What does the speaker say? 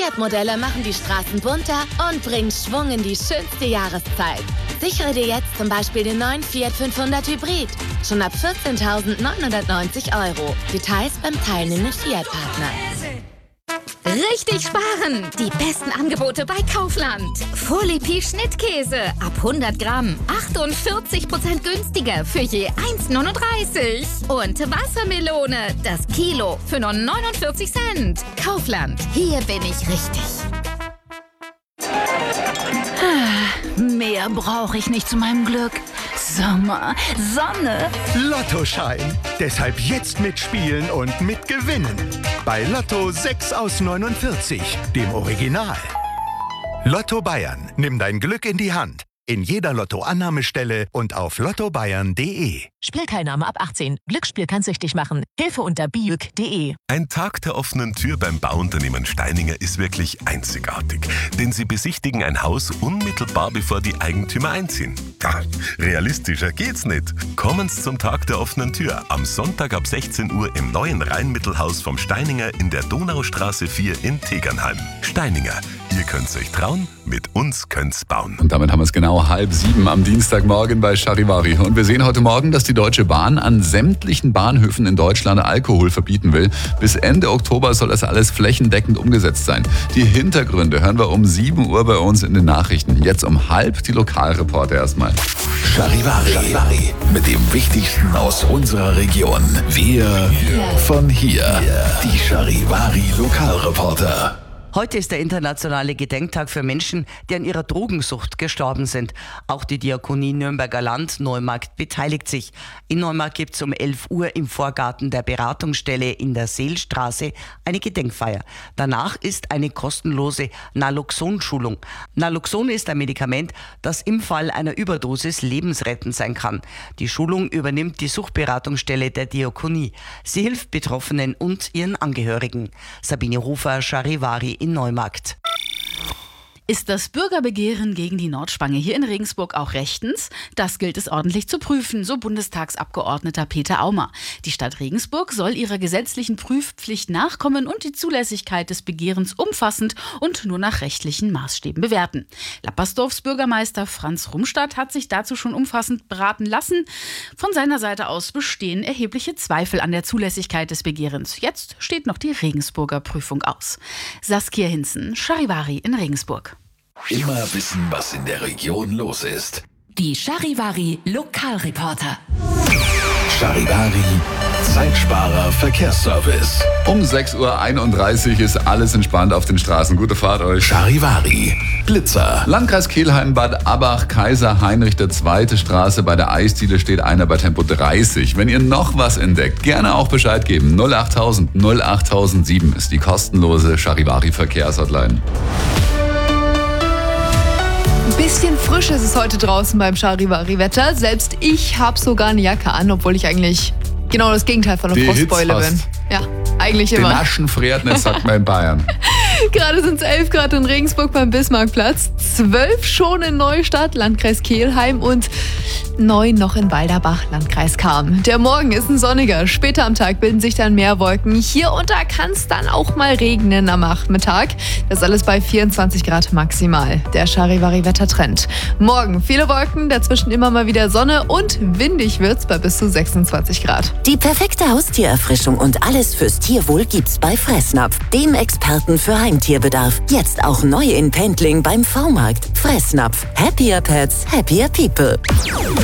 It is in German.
Fiat-Modelle machen die Straßen bunter und bringen Schwung in die schönste Jahreszeit. Sichere dir jetzt zum Beispiel den neuen Fiat 500 Hybrid. Schon ab 14.990 €. Details beim teilnehmenden Fiat-Partner. Richtig sparen! Die besten Angebote bei Kaufland. Folie Schnittkäse ab 100 Gramm 48% günstiger für je 1,39. Und Wassermelone, das Kilo für nur 49 Cent. Kaufland, hier bin ich richtig. Mehr brauche ich nicht zu meinem Glück. Sommer, Sonne. Lottoschein. Deshalb jetzt mitspielen und mitgewinnen. Bei Lotto 6 aus 49, dem Original. Lotto Bayern. Nimm dein Glück in die Hand. In jeder Lotto-Annahmestelle und auf lottobayern.de. Spielteilnahme ab 18. Glücksspiel kann süchtig machen. Hilfe unter biüg.de. Ein Tag der offenen Tür beim Bauunternehmen Steininger ist wirklich einzigartig. Denn sie besichtigen ein Haus unmittelbar bevor die Eigentümer einziehen. Realistischer geht's nicht. Kommen Sie zum Tag der offenen Tür am Sonntag ab 16 Uhr im neuen Rheinmittelhaus vom Steininger in der Donaustraße 4 in Tegernheim. Steininger. Ihr könnt's euch trauen, mit uns könnt's bauen. Und damit haben wir es genau 6:30 am Dienstagmorgen bei Charivari. Und wir sehen heute Morgen, dass die Deutsche Bahn an sämtlichen Bahnhöfen in Deutschland Alkohol verbieten will. Bis Ende Oktober soll das alles flächendeckend umgesetzt sein. Die Hintergründe hören wir um 7 Uhr bei uns in den Nachrichten. Jetzt um 6:30 die Lokalreporter erstmal. Charivari. Mit dem Wichtigsten aus unserer Region. Wir von hier. Die Charivari Lokalreporter. Heute ist der internationale Gedenktag für Menschen, die an ihrer Drogensucht gestorben sind. Auch die Diakonie Nürnberger Land Neumarkt beteiligt sich. In Neumarkt gibt es um 11 Uhr im Vorgarten der Beratungsstelle in der Seelstraße eine Gedenkfeier. Danach ist eine kostenlose Naloxon-Schulung. Naloxon ist ein Medikament, das im Fall einer Überdosis lebensrettend sein kann. Die Schulung übernimmt die Suchtberatungsstelle der Diakonie. Sie hilft Betroffenen und ihren Angehörigen. Sabine Hofer, Charivari in Neumarkt. Ist das Bürgerbegehren gegen die Nordspange hier in Regensburg auch rechtens? Das gilt es ordentlich zu prüfen, so Bundestagsabgeordneter Peter Aumer. Die Stadt Regensburg soll ihrer gesetzlichen Prüfpflicht nachkommen und die Zulässigkeit des Begehrens umfassend und nur nach rechtlichen Maßstäben bewerten. Lappersdorfs Bürgermeister Franz Rumstadt hat sich dazu schon umfassend beraten lassen. Von seiner Seite aus bestehen erhebliche Zweifel an der Zulässigkeit des Begehrens. Jetzt steht noch die Regensburger Prüfung aus. Saskia Hinzen, Charivari in Regensburg. Immer wissen, was in der Region los ist. Die Charivari Lokalreporter. Charivari, Zeitsparer Verkehrsservice. Um 6:31 Uhr ist alles entspannt auf den Straßen. Gute Fahrt euch. Charivari, Blitzer. Landkreis Kelheim, Bad Abach, Kaiser Heinrich II. Straße. Bei der Eisdiele steht einer bei Tempo 30. Wenn ihr noch was entdeckt, gerne auch Bescheid geben. 08000 08007 ist die kostenlose Charivari Verkehrshotline. Ein bisschen frisch ist es heute draußen beim Charivari-Wetter. Selbst ich habe sogar eine Jacke an, obwohl ich eigentlich genau das Gegenteil von einer Frostbeule bin. Ja, eigentlich immer. Den Aschen friert nicht, sagt man in Bayern. Gerade sind es 11 Grad in Regensburg beim Bismarckplatz, 12 schon in Neustadt, Landkreis Kelheim und 9 noch in Walderbach, Landkreis Cham. Der Morgen ist ein sonniger. Später am Tag bilden sich dann mehr Wolken. Hier und da kann es dann auch mal regnen am Nachmittag. Das ist alles bei 24 Grad maximal. Der Charivari-Wettertrend. Morgen viele Wolken, dazwischen immer mal wieder Sonne und windig wird's bei bis zu 26 Grad. Die perfekte Haustiererfrischung und alles fürs Tierwohl gibt's bei Fressnapf, dem Experten für Heimtierbedarf. Jetzt auch neu in Pendling beim V-Markt. Fressnapf. Happier Pets, happier people.